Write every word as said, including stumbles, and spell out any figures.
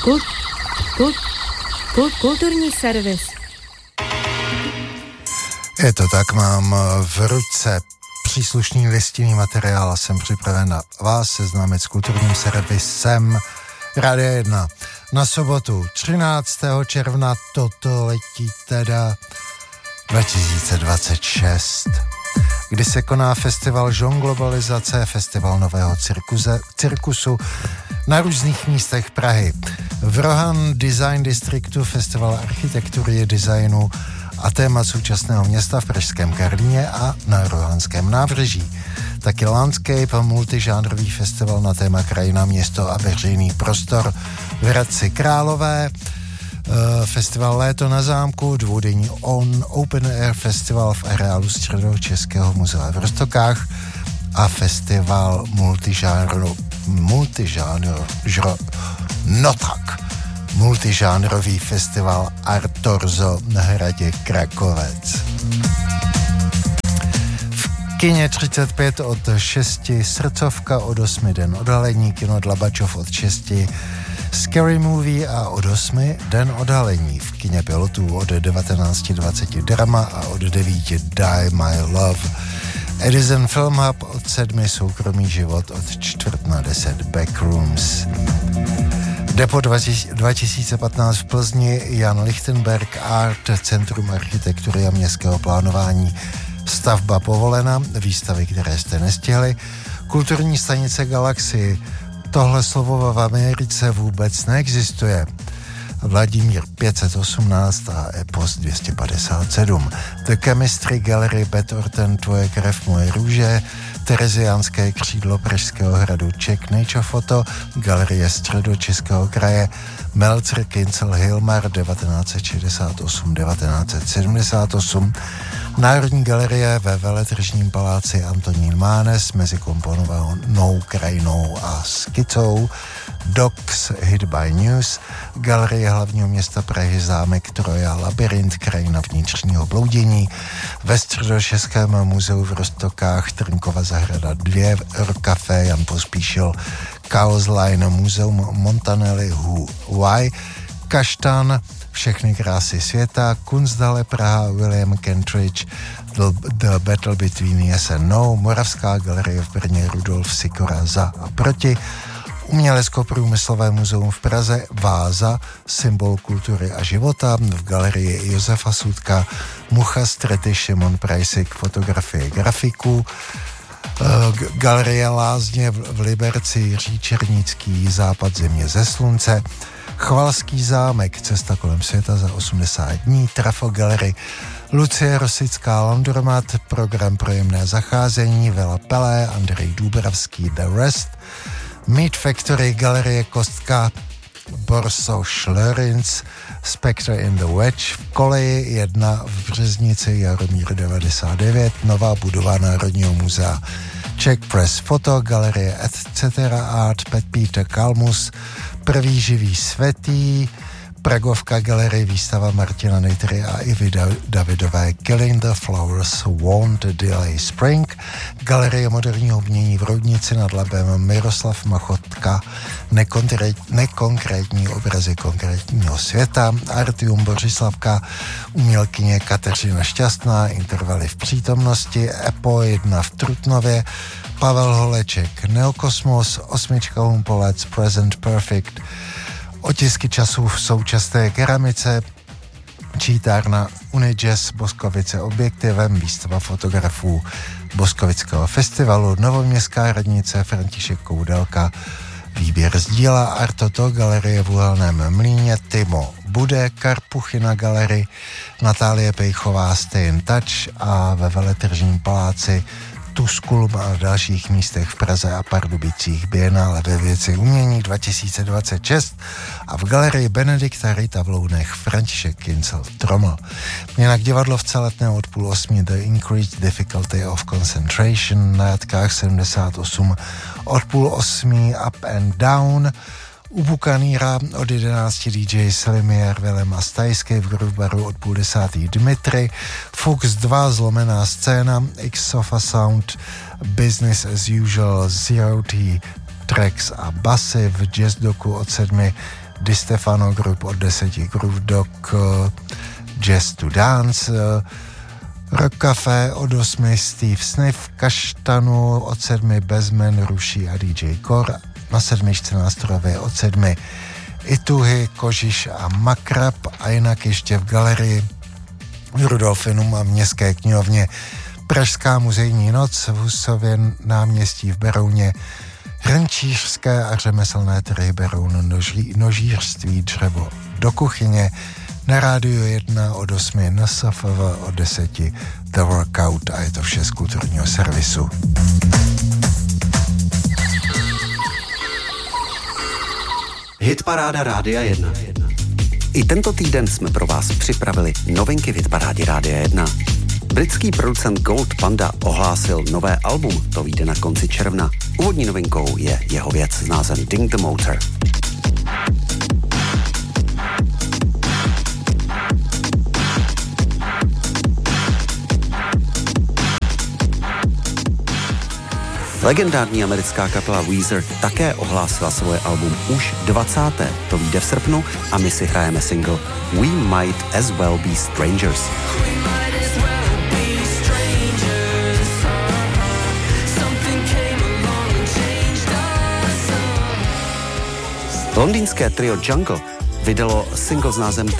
Kult, kult, kult, kulturní servis. Je to tak, mám v ruce příslušný listinný materiál a jsem připraven na vás seznámit s kulturním servisem Rádia jedna. Na sobotu třináctého června, toto letí teda dva tisíce dvacet šest, kdy se koná festival Žon Globalizace, festival nového cirkuze, cirkusu na různých místech Prahy. V Rohan Design Districtu festival architektury, designu a témat současného města v pražském Karlíně a na Rohanském nábřeží. Taky Landscape, multižánrový festival na téma krajina, město a veřejný prostor v Hradci Králové. Festival Léto na zámku, dvoudenní on Open Air festival v areálu Středočeského muzea v Roztokách a festival multižánro, multižánro, žro, no tak, multižánrový festival Artorzo na hradě Krakovec. V kině třicet pět od šesti Srdcovka, od osmi Den odhalení, kino Dlabačov od šesti Scary Movie a od osmi Den odhalení. V kině Pilotů od devatenáct dvacet drama a od devět Die My Love. Edison Film Hub od sedmi Soukromý život, od čtvrt na deset Backrooms. Depo dva tisíce patnáct v Plzni, Jan Lichtenberg Art, Centrum architektury a městského plánování, stavba povolena, výstavy, které jste nestihli. Kulturní stanice Galaxy, tohle slovo v Americe vůbec neexistuje. Vladimír pět set osmnáct a Epos dvě stě padesát sedm. The Chemistry Gallery, Beth Orton, Tvoje krev, moje růže, Tereziánské křídlo Pražského hradu, Czech Nature Photo, Galerie Středočeského kraje, Meltzer, Kincel, Hilmar, devatenáct set šedesát osm devatenáct set sedmdesát osm, Národní galerie ve Veletržním paláci Antonín Mánes mezi komponovanou krajinou a skicou, Docs, Hit by News, Galerie hlavního města Prahy, zámek Troja, Labyrint, krajina vnitřního bloudění, ve Středočeském muzeu v Roztokách, Trnkova zahrada dva, Rockcafé, Jan Pospíšil, Chaos Line, Muzeum Montanelli, Who, Why, Kaštan, Všechny krásy světa, Kunsthalle Praha, William Kentridge, The, the Battle Between Yes and No, Moravská galerie v Brně, Rudolf Sikora, Za a proti, Umělecko-průmyslové muzeum v Praze, Váza, symbol kultury a života, v galerii Josefa Sudka, Mucha, Strety, Šimon Prajsik, fotografie, grafiku, Galerie Lázně v Liberci, Jiří Černický, Západ země ze slunce, Chvalský zámek, Cesta kolem světa za osmdesát dní, Trafo Gallery, Lucie Rosická, Landromat, Program pro jemné zacházení, Vela Pelé, Andrej Dúbravský, The Rest, Meat Factory, Galerie Kostka, Borso Schlörins, Spectre in the Wedge, v Koleji jedna v Březnici, Jaromír devadesát devět, nová budova Národního muzea, Czech Press Photo, Galerie et cetera Art, Pet Peter Kalmus, Prvý živý světý, Pragovka galerie, výstava Martina Nejtry a Ivy Davidové, Killing the Flowers, Won't Delay Spring, Galerie moderního umění v Roudnici nad Labem, Miroslav Machotka, nekonkrétní obrazy konkrétního světa, Artium Bořislavka, umělkyně Kateřina Šťastná, intervaly v přítomnosti, Epo jedna v Trutnově, Pavel Holeček, Neokosmos, osmička Humpolec, Present Perfect, Otisky časů v současné keramice, čítárna Unijazz Boskovice objektivem, výstava fotografů Boskovického festivalu, Novoměstská radnice, František Koudelka, výběr z díla, Artoto, Galerie v Uhelném Mlýně, Timo Bude, Karpuchina Galerie, Natálie Pejchová, Stay in Touch a ve Veletržním paláci Tuskulum a dalších místech v Praze a Pardubicích Biennále ve věci umění dva tisíce dvacet šest a v galerii Benedikta Rita v Lounech František Kincel Troml. Jinak divadlo v Celetné od půl osmi, The Increased Difficulty of Concentration, na Jatkách sedmdesát osm od půl osmi, Up and Down, u Bukaníra od jedenácti D J Selimier, Velem a Stajský, v Groove od půl desátý Dmitry, Fuchs dva, Zlomená scéna, X Sofa Sound, Business as Usual, Zero T Tracks a basy, v Jazz Doku od sedmi Di Stefano Group, od deseti Groove Dog, Jazz to Dance, Rock Café od osmi Steve Sniff, Kaštanu od sedmi Bezmen, Ruší a D J Kor, na sedmičce nástrojové od sedmi Ituhy, Kožiš a Makrab, a jinak ještě v galerii Rudolfinum a Městské knihovně Pražská muzejní noc, v Husově náměstí v Berouně, hrnčířské a řemeslné trhy Beroun, noží, nožířství, dřevo do kuchyně, na rádiu jedna od osmi N S F V, od deseti The Workout, a je to vše z kulturního servisu. Hitparáda Rádia jedna. I tento týden jsme pro vás připravili novinky v Hitparádě Rádia jedna. Britský producent Gold Panda ohlásil nové album, to vyjde na konci června. Úvodní novinkou je jeho věc s názvem Ding the Motor. Legendární americká kapela Weezer také ohlásila svoje album už dvacáté To vyjde v srpnu a my si hrajeme single We Might As Well Be Strangers. Londýnské trio Jungle vydalo single s názvem The